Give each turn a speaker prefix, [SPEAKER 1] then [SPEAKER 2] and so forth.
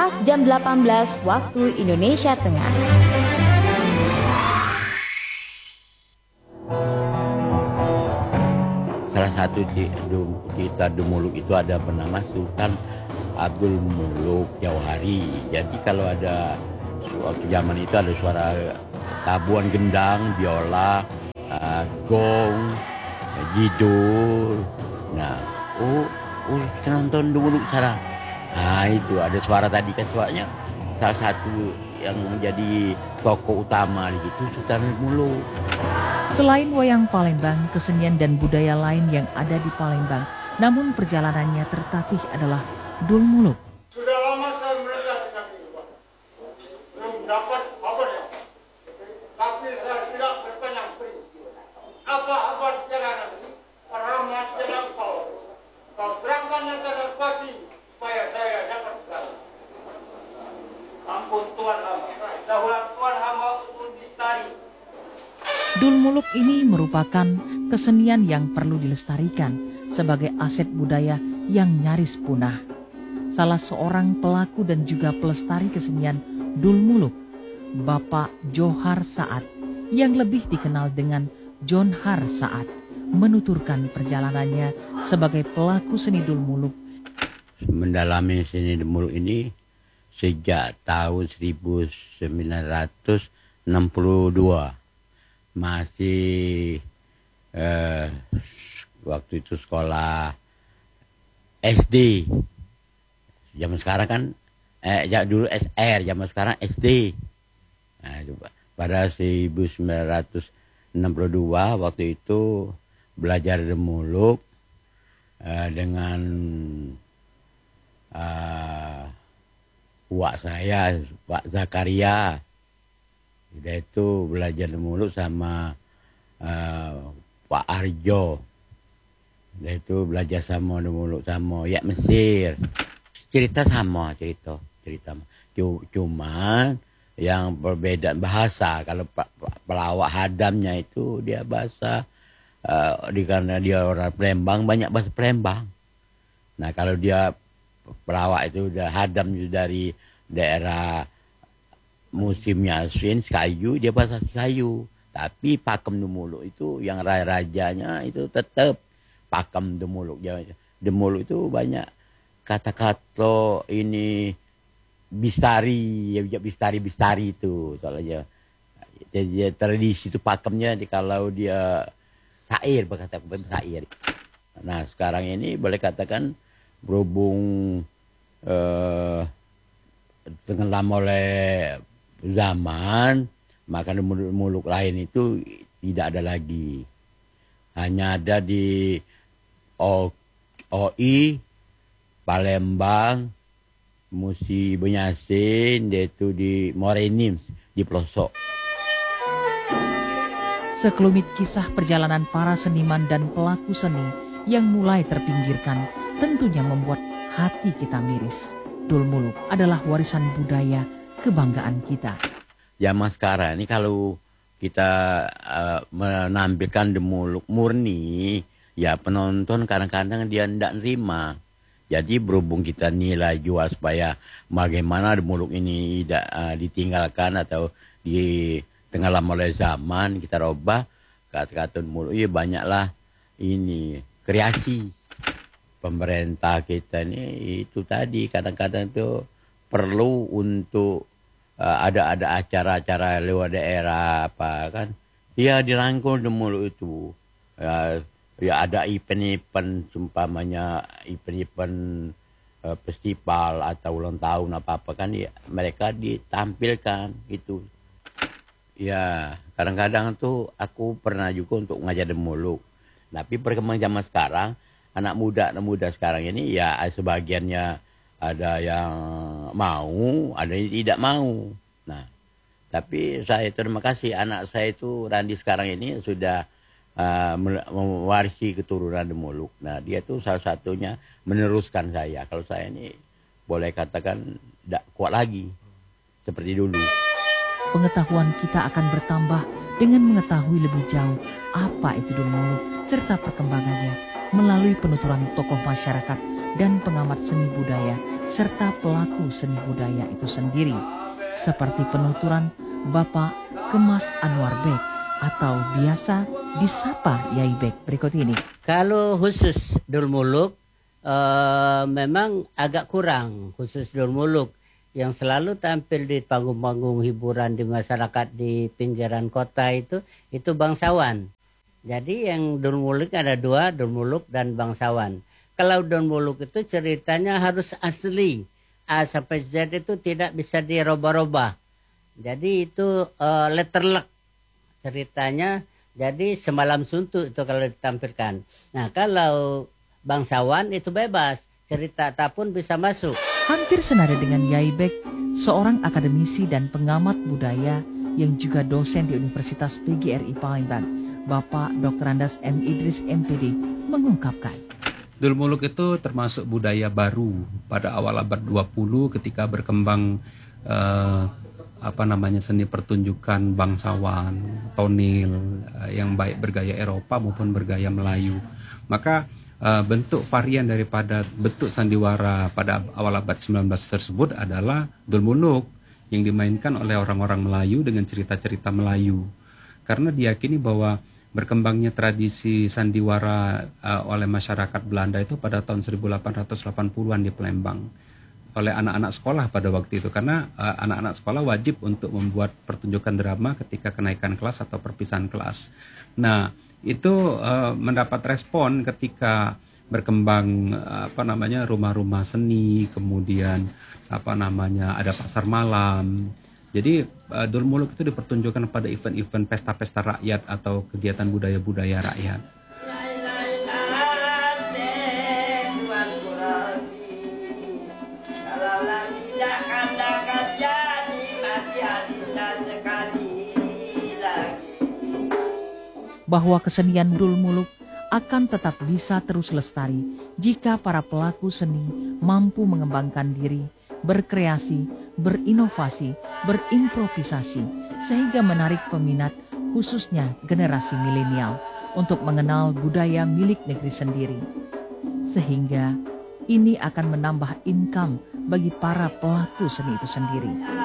[SPEAKER 1] pas jam 18 waktu Indonesia Tengah.
[SPEAKER 2] Salah satu cerita Dumuluk itu ada bernama Sultan Abdul Muluk Jauhari. Jadi kalau ada waktu zaman itu ada suara tabuhan gendang, biola, gong, jidul. Nah, kita nonton Dumuluk sekarang. Nah itu ada suara tadi kan suaranya salah satu yang menjadi tokoh utama di situ Sultan Muluk.
[SPEAKER 3] Selain wayang Palembang, kesenian dan budaya lain yang ada di Palembang, namun perjalanannya tertatih adalah Dul Muluk.
[SPEAKER 4] Sudah lama saya melihat dengan ini, Pak. Belum dapat apa ya. Tapi saya tidak bertanya beri. Apa perjalanan ini? Rahmat jalan kau. Kau berangkatnya karena pagi, supaya saya dapat berangkat. Ampun Tuhan hamba. Daulat Tuhan hamba pun distari.
[SPEAKER 3] Dul Muluk ini merupakan kesenian yang perlu dilestarikan sebagai aset budaya yang nyaris punah. Salah seorang pelaku dan juga pelestari kesenian Dul Muluk, Bapak Johar Saad, yang lebih dikenal dengan John Har Saad, menuturkan perjalanannya sebagai pelaku seni Dul Muluk.
[SPEAKER 2] Mendalami seni Dul Muluk ini sejak tahun 1962. Masih waktu itu sekolah SD. Zaman sekarang kan dulu SR, zaman sekarang SD. Nah, pada 1962 waktu itu belajar Dul Muluk dengan uak saya, Pak Zakaria. Dia itu belajar Dul Muluk sama Pak Arjo. Dia itu belajar sama Dul Muluk sama ya Mesir. Cerita sama cerita. Cuman yang perbedaan bahasa. Kalau pelawak hadamnya itu dia bahasa karena dia orang Palembang banyak bahasa Palembang. Nah kalau dia pelawak itu udah hadam dari daerah musimnya Aswin, Kayu, dia bahasa Kayu. Tapi pakem Dul Muluk itu yang rajanya itu tetap pakem Dul Muluk. Dul Muluk itu banyak kata-kata ini bistari itu soalnya. Jadi tradisi itu pakemnya kalau dia syair, berkata syair. Nah sekarang ini boleh katakan berhubung tenggelam oleh zaman, maka Dul Muluk lain itu tidak ada lagi. Hanya ada di OI, Palembang, Musi Benyasin, yaitu di Morenim, di pelosok.
[SPEAKER 3] Sekelumit kisah perjalanan para seniman dan pelaku seni yang mulai terpinggirkan tentunya membuat hati kita miris. Dul Muluk adalah warisan budaya kebanggaan kita.
[SPEAKER 2] Zaman sekarang ini kalau kita menampilkan Dul Muluk murni, ya penonton kadang-kadang dia tidak nerima. Jadi berhubung kita nilai jual supaya bagaimana Dul Muluk ini tidak ditinggalkan atau ditenggelam oleh zaman, kita robah kata-kata Dul Muluk. Ya banyaklah ini kreasi pemerintah kita ini itu tadi kadang-kadang itu perlu untuk ada acara-acara lewat daerah apa kan, ya dirangkul Dul Muluk itu. Ya ada event-event, umpamanya event-event festival atau ulang tahun apa-apa kan, ya mereka ditampilkan gitu. Ya kadang-kadang tuh aku pernah juga untuk ngajar Dul Muluk. Tapi perkembangan zaman sekarang, anak muda sekarang ini ya sebagiannya ada yang mau, ada yang tidak mau. Nah, tapi saya terima kasih anak saya itu Randi sekarang ini sudah mewarisi keturunan Dul Muluk. Nah, dia tuh salah satunya meneruskan saya. Kalau saya ini boleh katakan tidak kuat lagi seperti dulu.
[SPEAKER 3] Pengetahuan kita akan bertambah dengan mengetahui lebih jauh apa itu Dul Muluk serta perkembangannya melalui penuturan tokoh masyarakat dan pengamat seni budaya serta pelaku seni budaya itu sendiri, seperti penuturan Bapak Kemas Anwar Bek atau biasa disapa Yai Bek berikut ini.
[SPEAKER 5] Kalau khusus Dul Muluk memang agak kurang, khusus Dul Muluk yang selalu tampil di panggung-panggung hiburan di masyarakat di pinggiran kota itu bangsawan. Jadi yang Dul Muluk ada dua, Dul Muluk dan bangsawan. Kalau Dul Muluk itu ceritanya harus asli, A sampai Z itu tidak bisa dirubah-rubah. Jadi itu letterlock ceritanya. Jadi semalam suntuk itu kalau ditampilkan. Nah kalau bangsawan itu bebas, cerita apapun bisa masuk.
[SPEAKER 3] Hampir senada dengan Yai Bek, seorang akademisi dan pengamat budaya yang juga dosen di Universitas PGRI Palembang, Bapak Dr. Andas M. Idris MPD, mengungkapkan.
[SPEAKER 6] Dul Muluk itu termasuk budaya baru pada awal abad 20 ketika berkembang seni pertunjukan bangsawan, tonil yang baik bergaya Eropa maupun bergaya Melayu. Maka bentuk varian daripada bentuk sandiwara pada awal abad 19 tersebut adalah Dul Muluk yang dimainkan oleh orang-orang Melayu dengan cerita-cerita Melayu. Karena diyakini bahwa berkembangnya tradisi sandiwara oleh masyarakat Belanda itu pada tahun 1880-an di Palembang oleh anak-anak sekolah pada waktu itu, karena anak-anak sekolah wajib untuk membuat pertunjukan drama ketika kenaikan kelas atau perpisahan kelas. Nah, itu mendapat respon ketika berkembang rumah-rumah seni, kemudian ada pasar malam. Jadi Dul Muluk itu dipertunjukkan pada event-event pesta-pesta rakyat atau kegiatan budaya-budaya rakyat.
[SPEAKER 3] Bahwa kesenian Dul Muluk akan tetap bisa terus lestari jika para pelaku seni mampu mengembangkan diri, berkreasi, berinovasi, berimprovisasi, sehingga menarik peminat khususnya generasi milenial untuk mengenal budaya milik negeri sendiri. Sehingga ini akan menambah income bagi para pelaku seni itu sendiri.